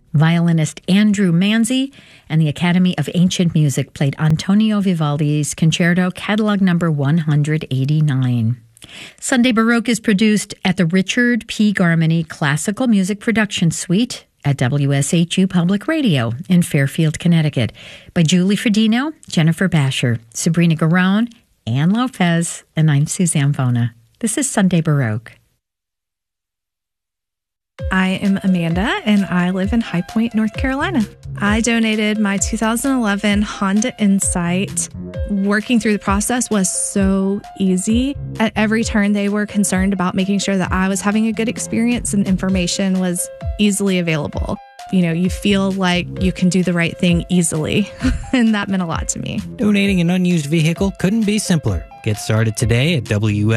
Violinist Andrew Manzi and the Academy of Ancient Music played Antonio Vivaldi's Concerto Catalog Number 189. Sunday Baroque is produced at the Richard P. Garmany Classical Music Production Suite at WSHU Public Radio in Fairfield, Connecticut, by Julie Fredino, Jennifer Basher, Sabrina Garone, Ann Lopez, and I'm Suzanne Vona. This is Sunday Baroque. I am Amanda, and I live in High Point, North Carolina. I donated my 2011 Honda Insight. Working through the process was so easy. At every turn, they were concerned about making sure that I was having a good experience and information was easily available. You know, you feel like you can do the right thing easily, and that meant a lot to me. Donating an unused vehicle couldn't be simpler. Get started today at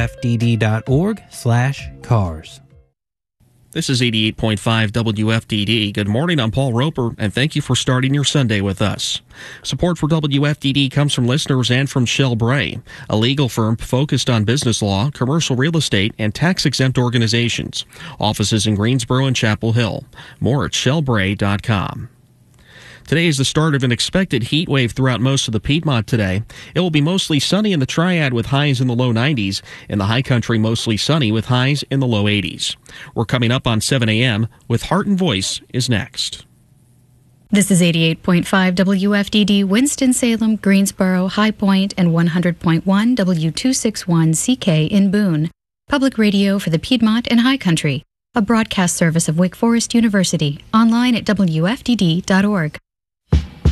wfdd.org/cars. This is 88.5 WFDD. Good morning, I'm Paul Roper, and thank you for starting your Sunday with us. Support for WFDD comes from listeners and from Shell Bray, a legal firm focused on business law, commercial real estate, and tax-exempt organizations. Offices in Greensboro and Chapel Hill. More at shellbray.com. Today is the start of an expected heat wave throughout most of the Piedmont today. It will be mostly sunny in the Triad with highs in the low 90s. In the high country, mostly sunny with highs in the low 80s. We're coming up on 7 a.m. with Heart and Voice is next. This is 88.5 WFDD, Winston-Salem, Greensboro, High Point, and 100.1 W261CK in Boone. Public radio for the Piedmont and High Country. A broadcast service of Wake Forest University. Online at WFDD.org.